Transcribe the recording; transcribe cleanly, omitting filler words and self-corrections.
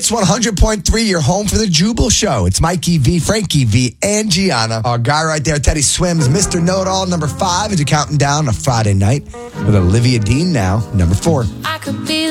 Hits 100.3, your home for the Jubal Show. It's Mikey V, Frankie V, and Gianna. Our guy right there, Teddy Swims, Mr. Know-It-All, number 5, as you're counting down a Friday night with Olivia Dean now, number 4. I could be